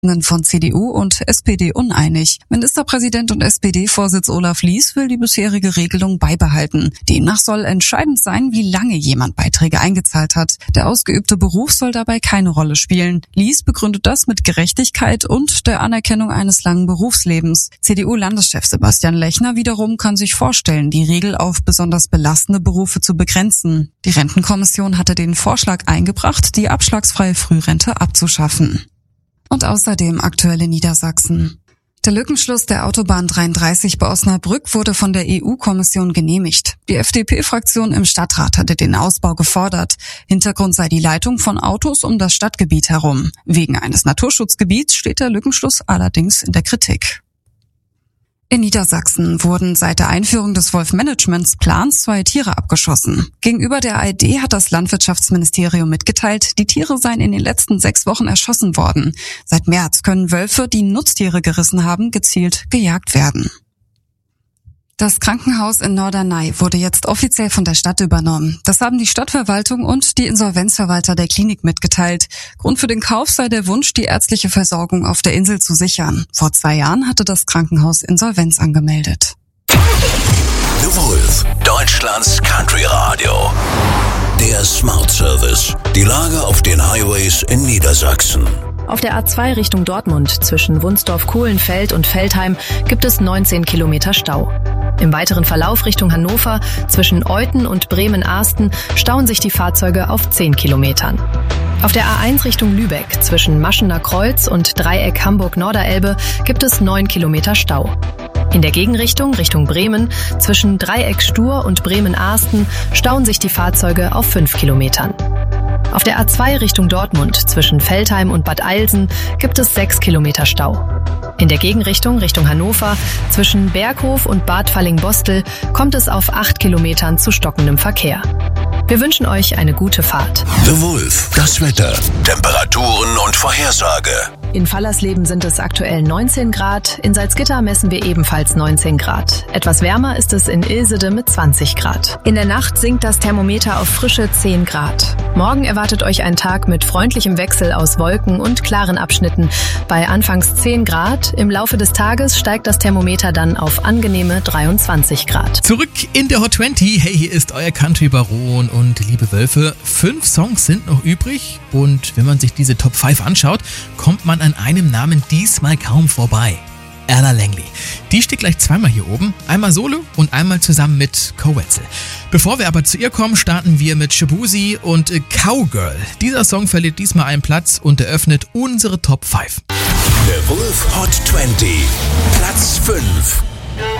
von CDU und SPD uneinig. Ministerpräsident und SPD-Vorsitz Olaf Lies will die bisherige Regelung beibehalten. Demnach soll entscheidend sein, wie lange jemand Beiträge eingezahlt hat. Der ausgeübte Beruf soll dabei keine Rolle spielen. Lies begründet das mit Gerechtigkeit und der Anerkennung eines langen Berufslebens. CDU-Landeschef Sebastian Lechner wiederum kann sich vorstellen, die Regel auf besonders belastende Berufe zu begrenzen. Die Rentenkommission hatte den Vorschlag eingebracht, die abschlagsfreie Frührente abzuschaffen. Und außerdem aktuell in Niedersachsen. Der Lückenschluss der Autobahn 33 bei Osnabrück wurde von der EU-Kommission genehmigt. Die FDP-Fraktion im Stadtrat hatte den Ausbau gefordert. Hintergrund sei die Leitung von Autos um das Stadtgebiet herum. Wegen eines Naturschutzgebiets steht der Lückenschluss allerdings in der Kritik. In Niedersachsen wurden seit der Einführung des Wolf-Managements-Plans 2 Tiere abgeschossen. Gegenüber der ARD hat das Landwirtschaftsministerium mitgeteilt, die Tiere seien in den letzten 6 Wochen erschossen worden. Seit März können Wölfe, die Nutztiere gerissen haben, gezielt gejagt werden. Das Krankenhaus in Norderney wurde jetzt offiziell von der Stadt übernommen. Das haben die Stadtverwaltung und die Insolvenzverwalter der Klinik mitgeteilt. Grund für den Kauf sei der Wunsch, die ärztliche Versorgung auf der Insel zu sichern. Vor 2 Jahren hatte das Krankenhaus Insolvenz angemeldet. The Wolf, Deutschlands Country Radio. Der Smart Service. Die Lage auf den Highways in Niedersachsen. Auf der A2 Richtung Dortmund zwischen Wunsdorf-Kohlenfeld und Veltheim gibt es 19 Kilometer Stau. Im weiteren Verlauf Richtung Hannover zwischen Euthen und Bremen-Arsten stauen sich die Fahrzeuge auf 10 Kilometern. Auf der A1 Richtung Lübeck zwischen Maschener Kreuz und Dreieck Hamburg-Norderelbe gibt es 9 Kilometer Stau. In der Gegenrichtung Richtung Bremen zwischen Dreieck Stur und Bremen-Arsten stauen sich die Fahrzeuge auf 5 Kilometern. Auf der A2 Richtung Dortmund zwischen Veltheim und Bad Eilsen gibt es 6 Kilometer Stau. In der Gegenrichtung Richtung Hannover zwischen Berghof und Bad Fallingbostel kommt es auf 8 Kilometern zu stockendem Verkehr. Wir wünschen euch eine gute Fahrt. The Wolf, das Wetter, Temperaturen und Vorhersage. In Fallersleben sind es aktuell 19 Grad, in Salzgitter messen wir ebenfalls 19 Grad. Etwas wärmer ist es in Ilsede mit 20 Grad. In der Nacht sinkt das Thermometer auf frische 10 Grad. Morgen erwartet euch ein Tag mit freundlichem Wechsel aus Wolken und klaren Abschnitten. Bei anfangs 10 Grad, im Laufe des Tages steigt das Thermometer dann auf angenehme 23 Grad. Zurück in der Hot 20. Hey, hier ist euer Country-Baron und liebe Wölfe, 5 Songs sind noch übrig und wenn man sich diese Top 5 anschaut, kommt man an einem Namen diesmal kaum vorbei. Ella Langley. Die steht gleich zweimal hier oben, einmal solo und einmal zusammen mit Koetzel. Bevor wir aber zu ihr kommen, starten wir mit Shabuzi und Cowgirl. Dieser Song verliert diesmal einen Platz und eröffnet unsere Top 5. The Wolf Hot 20, Platz 5.